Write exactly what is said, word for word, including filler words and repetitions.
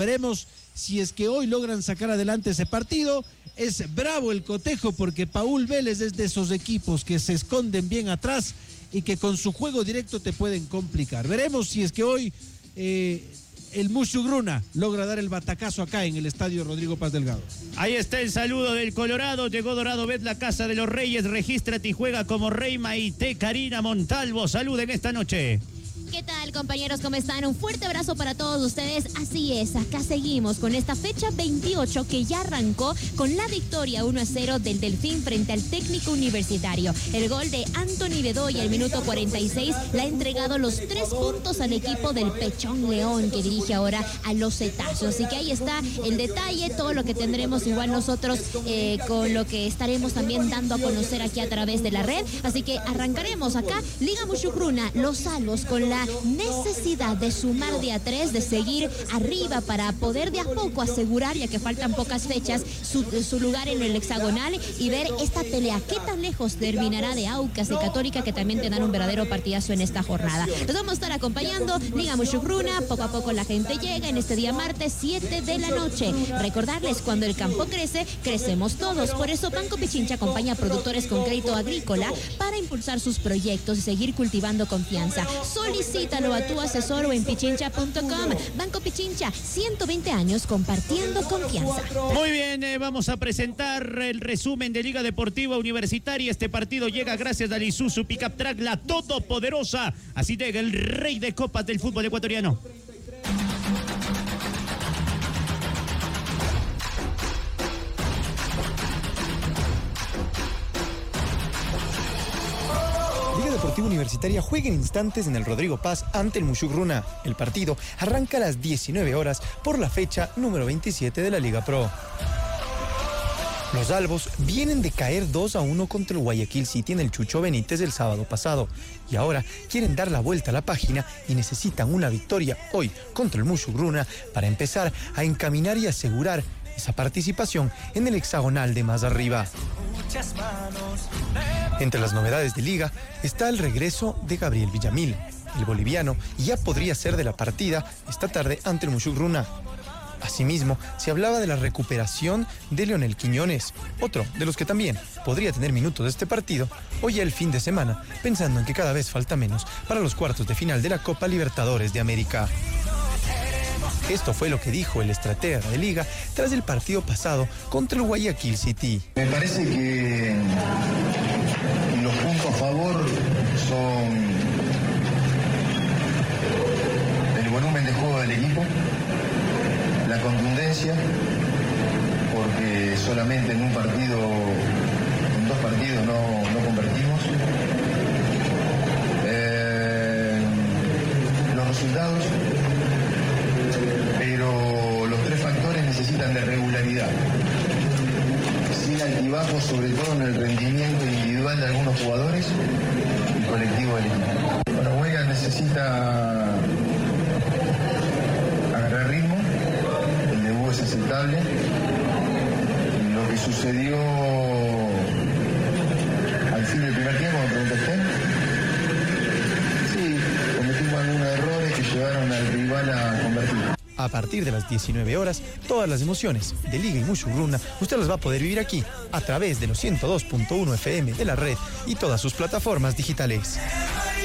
Veremos si es que hoy logran sacar adelante ese partido. Es bravo el cotejo porque Paul Vélez es de esos equipos que se esconden bien atrás y que con su juego directo te pueden complicar. Veremos si es que hoy eh, el Mushugruna logra dar el batacazo acá en el estadio Rodrigo Paz Delgado. Ahí está el saludo del Colorado. Llegó Dorado Bet, la casa de los Reyes. Regístrate y juega como Rey Maite. Karina Montalvo, saluden esta noche. ¿Qué tal, compañeros? ¿Cómo están? Un fuerte abrazo para todos ustedes. Así es, acá seguimos con esta fecha veintiocho que ya arrancó con la victoria uno a cero del Delfín frente al Técnico Universitario. El gol de Anthony Bedoya al minuto cuarenta y seis le ha entregado los tres puntos al equipo del Pechón León, que dirige ahora a los Cetazos. Así que ahí está el detalle, todo lo que tendremos igual nosotros eh, con lo que estaremos también dando a conocer aquí a través de la red. Así que arrancaremos acá Liga Mushugruna, los Salvos, con la necesidad de sumar de a tres, de seguir arriba para poder de a poco asegurar, ya que faltan pocas fechas, su, su lugar en el hexagonal y ver esta pelea, qué tan lejos terminará de Aucas y Católica, que también tendrán un verdadero partidazo en esta jornada. Los vamos a estar acompañando, Liga Mushugruna, poco a poco la gente llega en este día martes siete de la noche. Recordarles, cuando el campo crece, crecemos todos. Por eso Banco Pichincha acompaña a productores con crédito agrícola para impulsar sus proyectos y seguir cultivando confianza. Solicítalo a tu asesor o en pichincha punto com. Banco Pichincha, ciento veinte años compartiendo confianza. Muy bien, eh, vamos a presentar el resumen de Liga Deportiva Universitaria. Este partido llega gracias al Isuzu Pickup Track, la todopoderosa. Así llega el rey de copas del fútbol ecuatoriano. Deportiva Universitaria juega en instantes en el Rodrigo Paz ante el Mushugruna. El partido arranca a las diecinueve horas por la fecha número veintisiete de la Liga Pro. Los albos vienen de caer dos a uno contra el Guayaquil City en el Chucho Benítez el sábado pasado y ahora quieren dar la vuelta a la página y necesitan una victoria hoy contra el Mushugruna para empezar a encaminar y asegurar esa participación en el hexagonal de más arriba. Entre las novedades de Liga está el regreso de Gabriel Villamil. El boliviano ya podría ser de la partida esta tarde ante el Mushugruna. Asimismo, se hablaba de la recuperación de Leonel Quiñones, otro de los que también podría tener minutos de este partido hoy el fin de semana, pensando en que cada vez falta menos para los cuartos de final de la Copa Libertadores de América. Esto fue lo que dijo el estratega de Liga tras el partido pasado contra el Guayaquil City. Me parece que los puntos a favor son el volumen de juego del equipo, la contundencia, porque solamente en un partido, en dos partidos no, no convertimos, eh, los resultados, pero los tres factores necesitan de regularidad, sin altibajos, sobre todo en el rendimiento individual de algunos jugadores y colectivo del equipo. Bueno, Huelga necesita agarrar ritmo, el debut es aceptable, lo que sucedió al fin del primer tiempo, me preguntaste, sí, cometimos algunos errores que llevaron al rival a convertir. A partir de las diecinueve horas, todas las emociones de Liga y Mushugruna usted las va a poder vivir aquí a través de los ciento dos punto uno F M de la red y todas sus plataformas digitales.